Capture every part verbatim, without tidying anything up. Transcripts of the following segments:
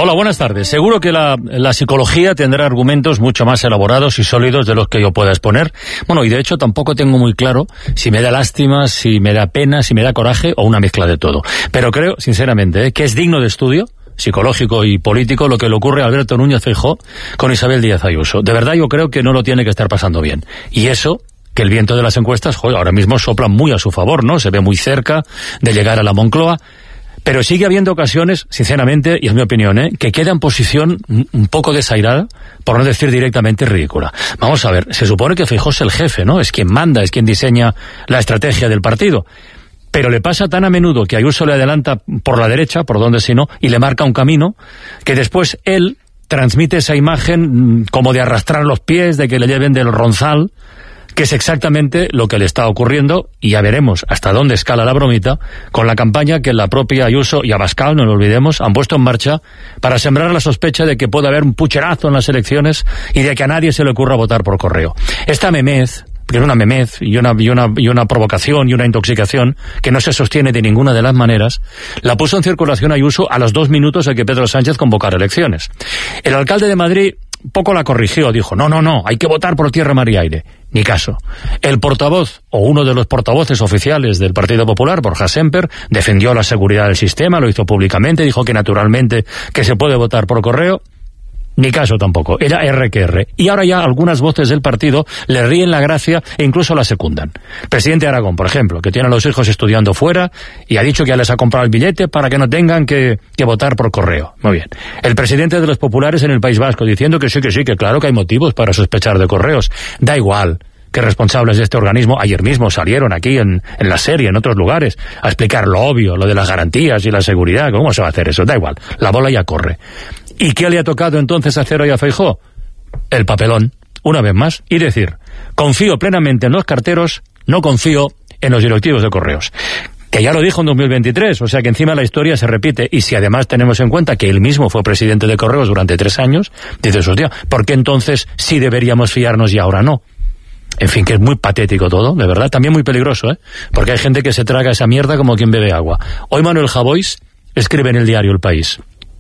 Hola, buenas tardes. Seguro que la, la psicología tendrá argumentos mucho más elaborados y sólidos de los que yo pueda exponer. Bueno, y de hecho tampoco tengo muy claro si me da lástima, si me da pena, si me da coraje o una mezcla de todo. Pero creo, sinceramente, ¿eh? que es digno de estudio psicológico y político lo que le ocurre a Alberto Núñez Feijóo con Isabel Díaz Ayuso. De verdad yo creo que no lo tiene que estar pasando bien. Y eso, que el viento de las encuestas, joder, ahora mismo sopla muy a su favor, ¿no? Se ve muy cerca de llegar a la Moncloa. Pero sigue habiendo ocasiones, sinceramente, y es mi opinión, ¿eh? que queda en posición un poco desairada, por no decir directamente ridícula. Vamos a ver, se supone que Feijóo es el jefe, ¿no? Es quien manda, es quien diseña la estrategia del partido. Pero le pasa tan a menudo que Ayuso le adelanta por la derecha, por donde si no, y le marca un camino, que después él transmite esa imagen como de arrastrar los pies, de que le lleven del ronzal, que es exactamente lo que le está ocurriendo, y ya veremos hasta dónde escala la bromita, con la campaña que la propia Ayuso y Abascal, no lo olvidemos, han puesto en marcha para sembrar la sospecha de que puede haber un pucherazo en las elecciones y de que a nadie se le ocurra votar por correo. Esta memez, que es una memez y una, y, una, y una provocación y una intoxicación que no se sostiene de ninguna de las maneras, la puso en circulación Ayuso a los dos minutos de que Pedro Sánchez convocara elecciones. El alcalde de Madrid poco la corrigió, dijo, no, no, no, hay que votar por tierra, mar y aire. Ni caso. El portavoz, o uno de los portavoces oficiales del Partido Popular, Borja Semper, defendió la seguridad del sistema, lo hizo públicamente, dijo que naturalmente que se puede votar por correo. Ni caso tampoco, era R que R. Y ahora ya algunas voces del partido le ríen la gracia e incluso la secundan. Presidente Aragón, por ejemplo, que tiene a los hijos estudiando fuera y ha dicho que ya les ha comprado el billete para que no tengan que, que votar por correo. Muy bien. El presidente de los populares en el País Vasco diciendo que sí, que sí, que claro que hay motivos para sospechar de correos. Da igual que responsables de este organismo ayer mismo salieron aquí en, en la serie, en otros lugares, a explicar lo obvio, lo de las garantías y la seguridad. ¿Cómo se va a hacer eso? Da igual, la bola ya corre. ¿Y qué le ha tocado entonces hacer hoy a Feijóo? El papelón, una vez más, y decir, confío plenamente en los carteros, no confío en los directivos de correos. Que ya lo dijo en dos mil veintitrés, o sea que encima la historia se repite, y si además tenemos en cuenta que él mismo fue presidente de correos durante tres años, dices, hostia, ¿por qué entonces sí deberíamos fiarnos y ahora no? En fin, que es muy patético todo, de verdad, también muy peligroso, ¿eh? Porque hay gente que se traga esa mierda como quien bebe agua. Hoy Manuel Javois escribe en el diario El País.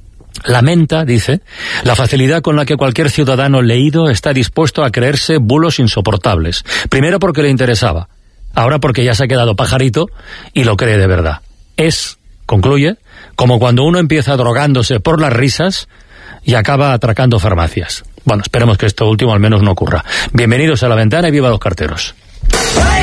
Lamenta, dice, la facilidad con la que cualquier ciudadano leído está dispuesto a creerse bulos insoportables. Primero porque le interesaba, ahora porque ya se ha quedado pajarito y lo cree de verdad. Es, concluye, como cuando uno empieza drogándose por las risas y acaba atracando farmacias. Bueno, esperemos que esto último al menos no ocurra. Bienvenidos a La Ventana y viva los carteros.